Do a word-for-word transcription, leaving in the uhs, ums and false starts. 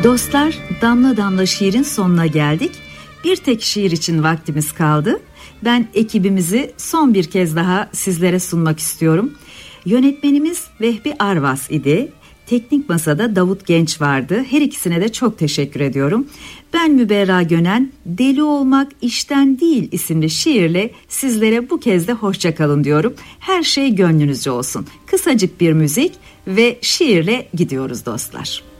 Dostlar, damla damla şiirin sonuna geldik. Bir tek şiir için vaktimiz kaldı. Ben ekibimizi son bir kez daha sizlere sunmak istiyorum. Yönetmenimiz Vehbi Arvas idi. Teknik masada Davut Genç vardı. Her ikisine de çok teşekkür ediyorum. Ben Müberra Gönen, Deli Olmak İşten Değil isimli şiirle sizlere bu kez de hoşça kalın diyorum. Her şey gönlünüzce olsun. Kısacık bir müzik ve şiirle gidiyoruz dostlar.